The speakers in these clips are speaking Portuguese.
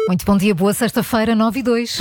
Muito bom dia, boa sexta-feira, 9:02.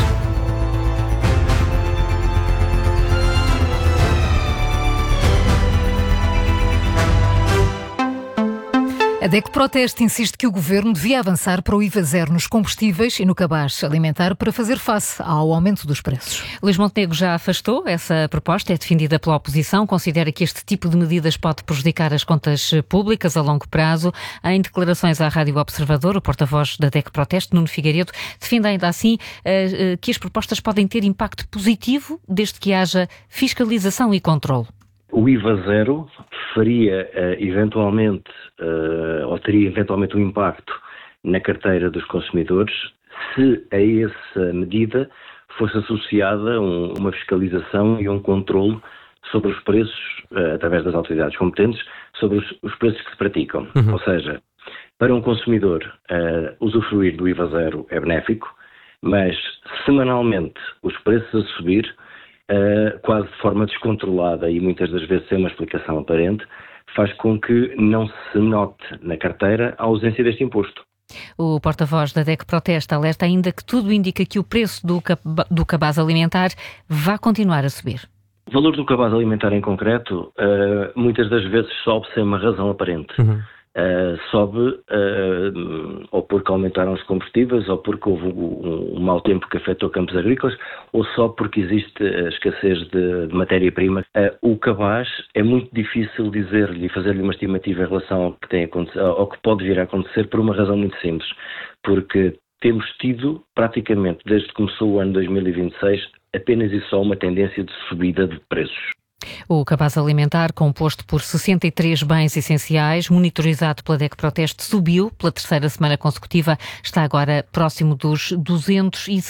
A DECO Proteste insiste que o Governo devia avançar para o IVA zero nos combustíveis e no cabaz alimentar para fazer face ao aumento dos preços. Luís Montenegro já afastou essa proposta, é defendida pela oposição, considera que este tipo de medidas pode prejudicar as contas públicas a longo prazo. Em declarações à Rádio Observador, o porta-voz da DECO Proteste, Nuno Figueiredo, defende ainda assim que as propostas podem ter impacto positivo desde que haja fiscalização e controle. O IVA zero faria eventualmente, ou teria eventualmente um impacto na carteira dos consumidores se a essa medida fosse associada uma fiscalização e um controle sobre os preços, através das autoridades competentes, sobre os preços que se praticam. Ou seja, para um consumidor, usufruir do IVA zero é benéfico, mas semanalmente os preços a subir, quase de forma descontrolada e muitas das vezes sem uma explicação aparente, faz com que não se note na carteira a ausência deste imposto. O porta-voz da DECO Proteste alerta ainda que tudo indica que o preço do cabaz alimentar vai continuar a subir. O valor do cabaz alimentar em concreto, muitas das vezes sobe sem uma razão aparente. Sobe ou porque aumentaram os combustíveis, ou porque houve um mau tempo que afetou campos agrícolas, ou só porque existe a escassez de matéria-prima. O cabaz é muito difícil dizer-lhe e fazer-lhe uma estimativa em relação ao que tem acontecido, ao que pode vir a acontecer, por uma razão muito simples, porque temos tido praticamente desde que começou o ano 2026 apenas e só uma tendência de subida de preços. O cabaz alimentar, composto por 63 bens essenciais, monitorizado pela DECO Proteste, subiu pela terceira semana consecutiva, está agora próximo dos 260